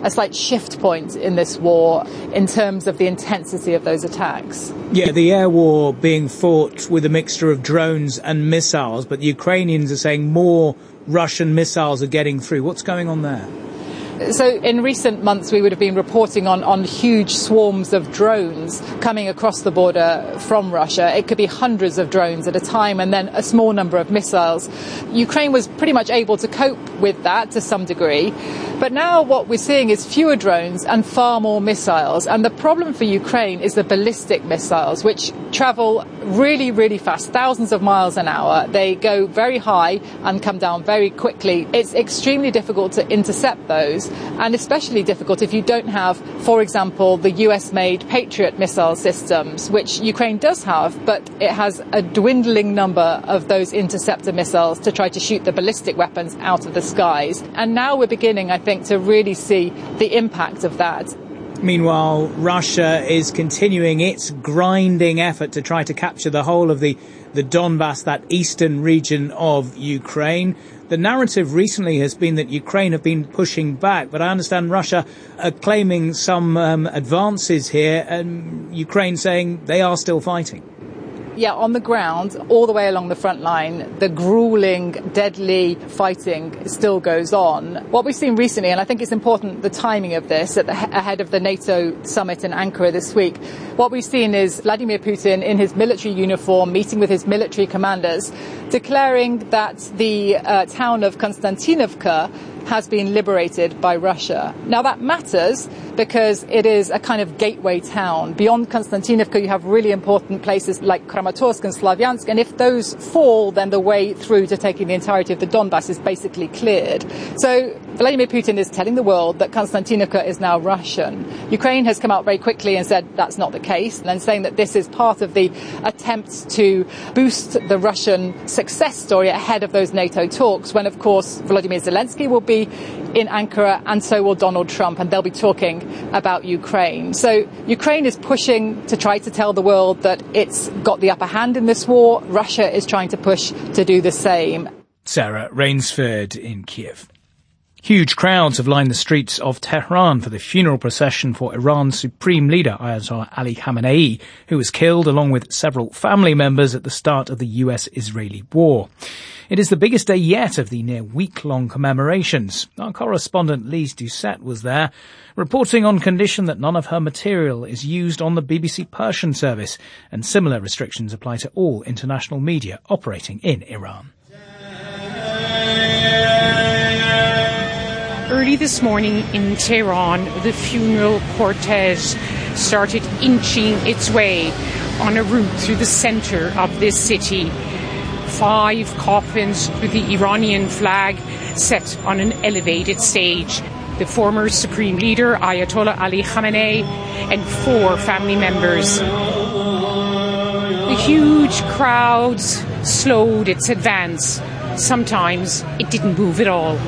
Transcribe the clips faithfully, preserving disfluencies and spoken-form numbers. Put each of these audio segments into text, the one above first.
a slight shift point in this war in terms of the intensity of those attacks. Yeah, the air war being fought with a mixture of drones and missiles, but the Ukrainians are saying more Russian missiles are getting through. What's going on there? So in recent months, we would have been reporting on, on huge swarms of drones coming across the border from Russia. It could be hundreds of drones at a time and then a small number of missiles. Ukraine was pretty much able to cope with that to some degree. But now what we're seeing is fewer drones and far more missiles. And the problem for Ukraine is the ballistic missiles, which travel really, really fast, thousands of miles an hour. They go very high and come down very quickly. It's extremely difficult to intercept those, and especially difficult if you don't have, for example, the U S-made Patriot missile systems, which Ukraine does have, but it has a dwindling number of those interceptor missiles to try to shoot the ballistic weapons out of the skies. And now we're beginning, I think, to really see the impact of that. Meanwhile, Russia is continuing its grinding effort to try to capture the whole of the, the Donbass, that eastern region of Ukraine. The narrative recently has been that Ukraine have been pushing back, but I understand Russia are claiming some um, advances here, and Ukraine saying they are still fighting. Yeah, on the ground, all the way along the front line, the grueling, deadly fighting still goes on. What we've seen recently, and I think it's important, the timing of this, at the, ahead of the NATO summit in Ankara this week, what we've seen is Vladimir Putin in his military uniform meeting with his military commanders, declaring that the uh, town of Konstantinovka has been liberated by Russia. Now that matters because it is a kind of gateway town. Beyond Konstantinovka, you have really important places like Kramatorsk and Slavyansk, and if those fall, then the way through to taking the entirety of the Donbass is basically cleared. So Vladimir Putin is telling the world that Konstantinovka is now Russian. Ukraine has come out very quickly and said that's not the case, and then saying that this is part of the attempt to boost the Russian success story ahead of those NATO talks, when of course Volodymyr Zelensky will be in Ankara, and so will Donald Trump, and they'll be talking about Ukraine. So Ukraine is pushing to try to tell the world that it's got the upper hand in this war. Russia is trying to push to do the same. Sarah Rainsford in Kiev. Huge crowds have lined the streets of Tehran for the funeral procession for Iran's supreme leader, Ayatollah Ali Khamenei, who was killed along with several family members at the start of the U S Israeli war. It is the biggest day yet of the near week-long commemorations. Our correspondent Lise Doucette was there, reporting on condition that none of her material is used on the B B C Persian service, and similar restrictions apply to all international media operating in Iran. Early this morning in Tehran, the funeral cortege started inching its way on a route through the center of this city. Five coffins with the Iranian flag set on an elevated stage. The former supreme leader, Ayatollah Ali Khamenei, and four family members. The huge crowds slowed its advance. Sometimes it didn't move at all.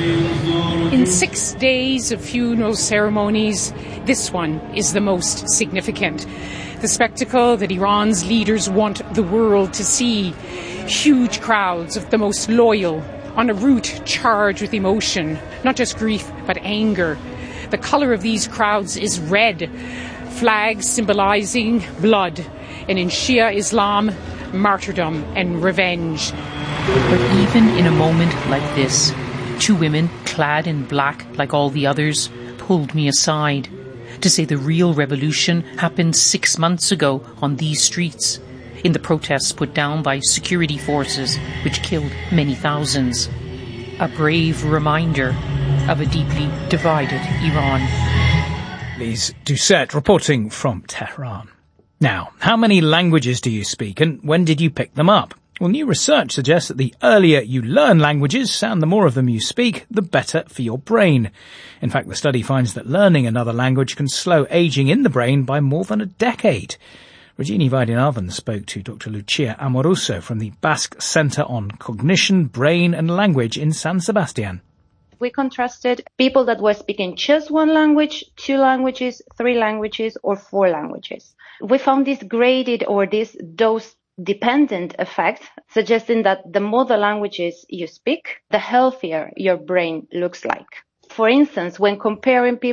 In six days of funeral ceremonies, this one is the most significant. The spectacle that Iran's leaders want the world to see. Huge crowds of the most loyal on a route charged with emotion, not just grief, but anger. The color of these crowds is red, flags symbolizing blood, and in Shia Islam, martyrdom and revenge. But even in a moment like this, two women, clad in black like all the others, pulled me aside to say the real revolution happened six months ago on these streets, in the protests put down by security forces which killed many thousands. A brave reminder of a deeply divided Iran. Lise Doucette reporting from Tehran. Now, how many languages do you speak, and when did you pick them up? Well, new research suggests that the earlier you learn languages and the more of them you speak, the better for your brain. In fact, the study finds that learning another language can slow aging in the brain by more than a decade. Regina Vaidyanathan spoke to Doctor Lucia Amoruso from the Basque Centre on Cognition, Brain and Language in San Sebastian. We contrasted people that were speaking just one language, two languages, three languages, or four languages. We found this graded or this dose-dependent effect, suggesting that the more the languages you speak, the healthier your brain looks like. For instance, when comparing people